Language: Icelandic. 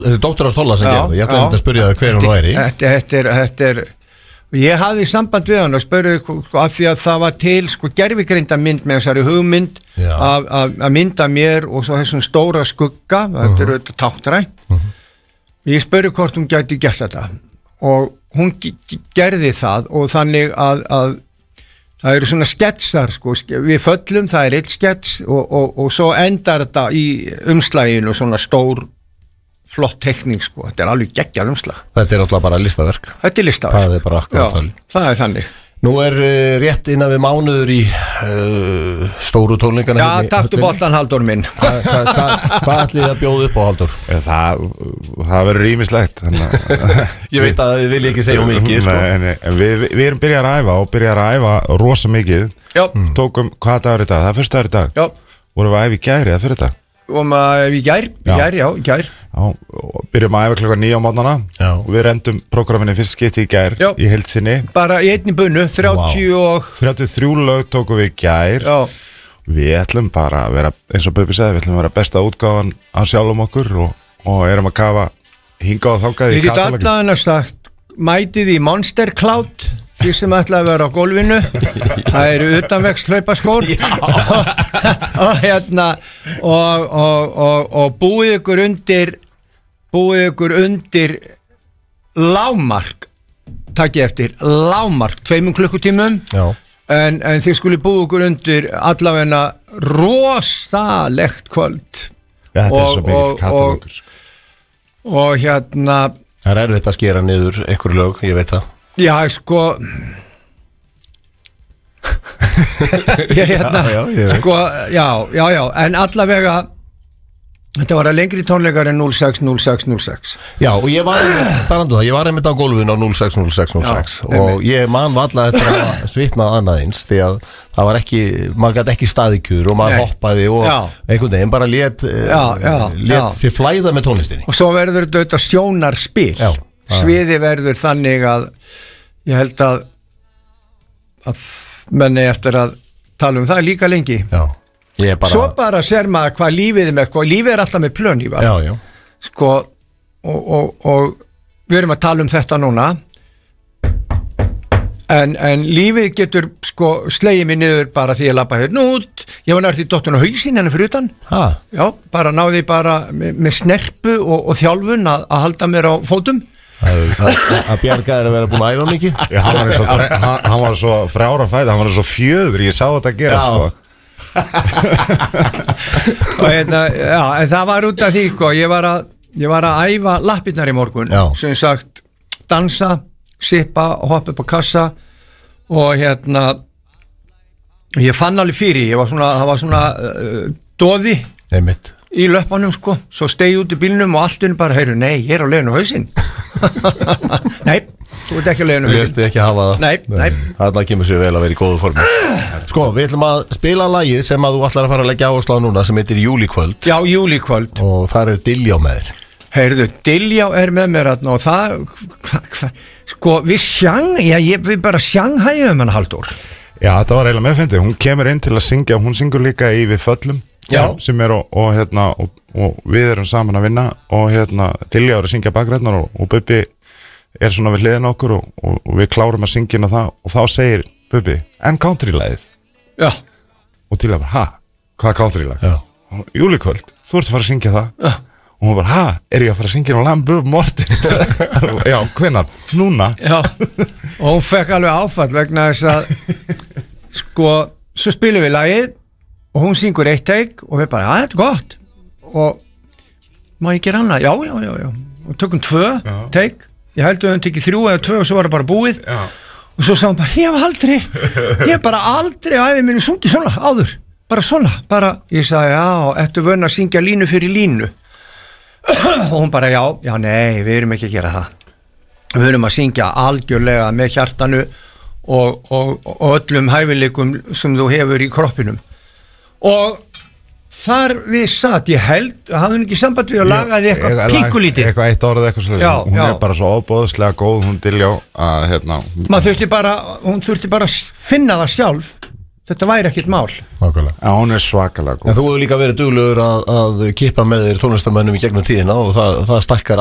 Dóttir á Stolla sem gerði það, ég ætla að spyrja það hver hún væri. Þetta ég hafði samband við hann og spurði af því að það var til gervigreinda mynd með þessari hugmynd að mynda mér og svo þessum stóra skugga, þetta eru þetta táttrænt. Ég spurði hvort hún gæti gert þetta og hún gerði það og þannig að það eru svona sketsar við föllum, það er eitt skets og svo endar þetta í umslaginu svona stór flott tekník þetta alveg geggjað umslag. Þetta alltaf bara listaverk. Þetta listaverk. Það bara akkurat þannig. Það þannig. Nú rétt innan við mánuður í stóru tónleikana. Já, taktu boltan Halldór minn. Hvað ætlið að bjóða upp á Halldór? Það verður ýmislegt. Ég veit að þið vilja ekki segja mikið. Nei, við erum byrjar að æfa rosa mikið. Tókum hvað dagur í dag? Það er fyrsta dagur í dag. Já. Vorum við að æfa í gær eða fyrir þetta? Í gær. Já, byrjum að æfa klokkan 9 á morgnana og við rendum prógraminni fyrst skipti í gær í heild sinni. Bara í einni bunnu, 33 lög tókum við í gær. Við ætlum bara að vera, eins og Bubbi sagði, við ætlum að vera besta útgáfan á sjálfum okkur og erum að kafa hingað og þangað í katalógin. Ég get allavega sagt, mætið í Monster Cloud því sem ætla að vera á gólfinu. Það eru utanvegs hlaupaskór og búið ykkur undir lágmark, takk eftir lágmark 2 klukkutímum en þið skuli búið ykkur undir allavega rosalegt kvöld. Þetta er svo mikið katalógur og það er erfitt að skera niður ykkur lög, ég veit það. Já, en allavega þetta var að lengri tónleikar en 06. Já, og ég var einmitt á gólfinu á 06 og ég man valla þetta að svitnað annað eins því að það var ekki, maður gæti ekki staðikjur og maður hoppaði og einhvern veginn bara lét sér flæða með tónlistinni. Og svo verður þetta sjónarspil. Sviði verður þannig að ég held að menni eftir að tala um það líka lengi. Svo bara sér maður hvað lífið er með, lífið er alltaf með plön og við erum að tala um þetta núna en lífið getur slegið mig niður bara því ég labba hérna út. Ég var nærið í dottun á hausinn henni fyrir utan. Já, bara náði bara með snerpu og þjálfun að halda mér á fótum. Að Bjarga að vera búin að æfa mikið. Hann var svo frjára fæð, hann var svo fjöður, ég sá þetta að gera en það var út af því ég var að æfa lappirnar í morgun sem sagt dansa, sippa og hoppa upp á kassa og ég fann alveg fyrir það var svona doði einmitt í löpunum svo stegi út í bílnum og allt bara nei, ég er á leiðinu á hausinn. Nei, þú ert ekki á leiðinu á hausinn. Þú veist ekki að hafa það. Nei. Það kemur sér vel að vera í góðu formi. Við ætlum að spila lagið sem að þú ætlar að fara að leggja áherslu á núna sem heitir Júlíkvöld. Já, Júlíkvöld. Og þar er Diljá með þér. Heyrðu, Diljá er með mér og það við bara sjanghæðum hann Halldór. Já, þetta var eiginlega meðfindið. Hún kemur inn til að syngja, hún syngur líka í Við föllum. Sem er og við erum saman að vinna og Diljá er að syngja bakrætnar og Bubbi er svona við hliðina okkur og við klárum að syngja það og þá segir Bubbi, en country-lagið? Já. Og Diljá bara, hvað country-lag? Júlíkvöld, þú ert að fara að syngja það? Já. Og hún bara, er ég að fara að syngja á Lambu Morten? Já, hvenær? Núna? Já, og hún fekk alveg áfall vegna þess að svo spilum við lagið og hún syngur 1 take og við bara, þetta er gott og má ég gera annað? Já og tökum 2 take, ég held að við höfum tekið 3 eða 2 og svo var það bara búið og svo sagði hún bara, ég hef bara aldrei á ævi minni sungið svona áður, bara svona ég sagði, ertu vön að syngja línu fyrir línu og hún bara, já, nei, við erum ekki að gera það við erum að syngja algjörlega með hjartanu og öllum hæfileikum sem þú hefur í kroppinum og þar við satt, ég held hafði hún ekki samband við að laga því eitthvað píkulítið eitthvað eitt orð eitthvað svolítið hún er bara svo óbóðslega góð, hún Diljá að hún þurfti bara að finna það sjálf þetta væri ekkert mál. Nákvæmlega. Já, hún er svakalega góð. En þú hefur líka verið duglegur að kippa með þér tónlistarmönnum í gegnum tíðina og það stækkar